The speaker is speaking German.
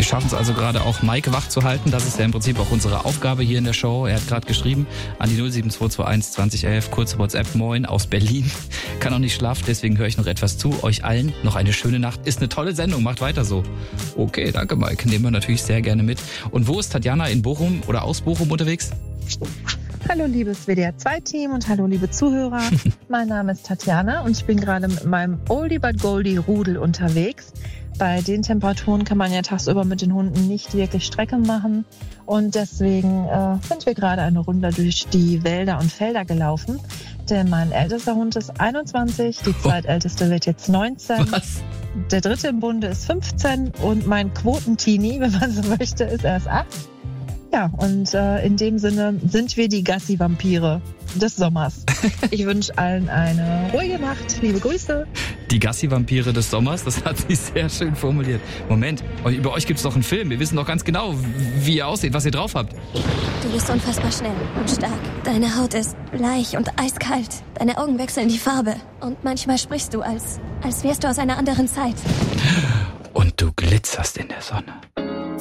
schaffen es also gerade auch, Mike wach zu halten. Das ist ja im Prinzip auch unsere Aufgabe hier in der Show. Er hat gerade geschrieben an die 07221 2011, kurze WhatsApp, moin aus Berlin. Kann auch nicht schlafen, deswegen höre ich noch etwas zu. Euch allen noch eine schöne Nacht. Ist eine tolle Sendung, macht weiter so. Okay, danke Mike, nehmen wir natürlich sehr gerne mit. Und wo ist Tatjana, in Bochum oder aus Bochum unterwegs? Hallo liebes WDR2-Team und hallo liebe Zuhörer. Mein Name ist Tatjana und ich bin gerade mit meinem Oldie but Goldie Rudel unterwegs. Bei den Temperaturen kann man ja tagsüber mit den Hunden nicht wirklich Strecke machen und deswegen sind wir gerade eine Runde durch die Wälder und Felder gelaufen. Denn mein ältester Hund ist 21, die zweitälteste wird jetzt 19. Was? Der dritte im Bunde ist 15 und mein Quotentini, wenn man so möchte, ist erst 8. Ja, und in dem Sinne sind wir die Gassi-Vampire des Sommers. Ich wünsche allen eine ruhige Nacht. Liebe Grüße. Die Gassi-Vampire des Sommers, das hat sie sehr schön formuliert. Moment, über euch gibt's doch einen Film. Wir wissen doch ganz genau, wie ihr aussieht, was ihr drauf habt. Du bist unfassbar schnell und stark. Deine Haut ist bleich und eiskalt. Deine Augen wechseln die Farbe. Und manchmal sprichst du, als wärst du aus einer anderen Zeit. Und du glitzerst in der Sonne.